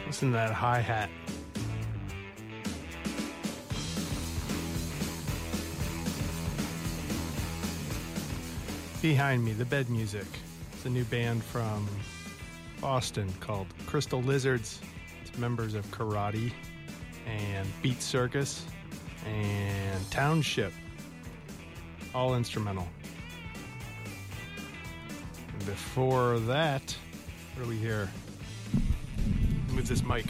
Listen to that hi-hat. Behind me, the Bed Music. It's a new band from Boston called Crystal Lizards. It's members of Karate and Beat Circus and Township. All instrumental. And before that, what do we hear? Move this mic.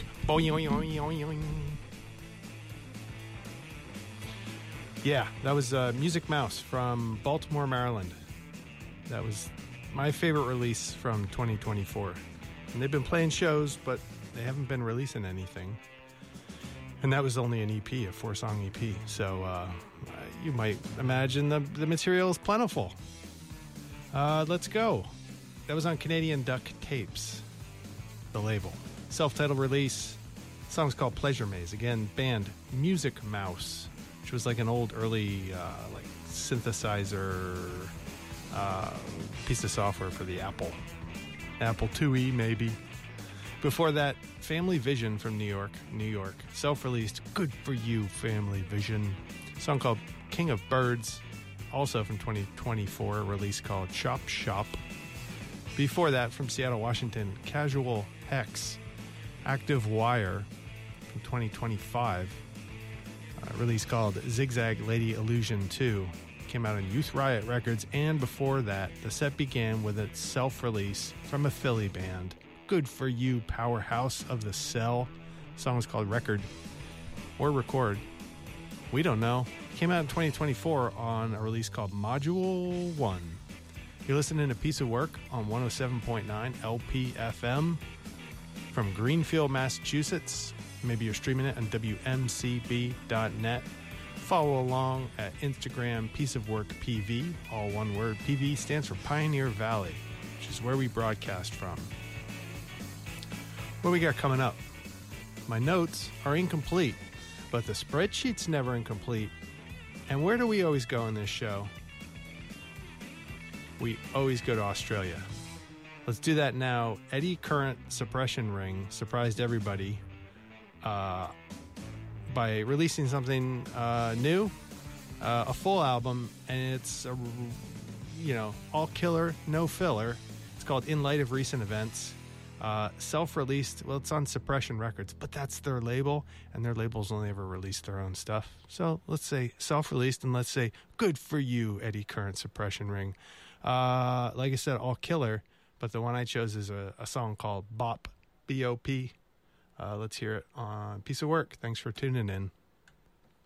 Yeah, that was Music Mouse from Baltimore, Maryland. That was my favorite release from 2024. And they've been playing shows, but they haven't been releasing anything. And that was only an EP, a 4-song EP. So you might imagine the material is plentiful. Let's go. That was on Canadian Duck Tapes, the label. Self-titled release. The song's called Pleasure Maze. Again, band Music Mouse, which was like an old early like synthesizer piece of software for the Apple IIe maybe. Before that, Family Vision from New York, self-released. Good for you, Family Vision. A song called King of Birds, also from 2024, a release called Chop Shop. Before that, from Seattle, Washington, Casual Hex, Active Wire from 2025, a release called Zigzag Lady Illusion 2. Came out on Youth Riot Records, and before that, the set began with its self-release from a Philly band, Good For You, Powerhouse of the Cell. The song was called Record or Record. We don't know. Came out in 2024 on a release called Module 1. You're listening to Piece of Work on 107.9 LPFM from Greenfield, Massachusetts. Maybe you're streaming it on WMCB.net. Follow along at Instagram, Piece of Work PV, all one word. PV stands for Pioneer Valley, which is where we broadcast from. What we got coming up? My notes are incomplete, but the spreadsheet's never incomplete. And where do we always go in this show? We always go to Australia. Let's do that now. Eddie Current Suppression Ring surprised everybody by releasing something new, a full album, and it's all killer, no filler. It's called In Light of Recent Events. Self-released. Well, it's on Suppression Records, but that's their label, and their labels only ever release their own stuff. So let's say self-released, and let's say good for you, Eddie Current Suppression Ring. Like I said, all killer, but the one I chose is a song called Bop, B-O-P. Let's hear it on Piece of Work. Thanks for tuning in.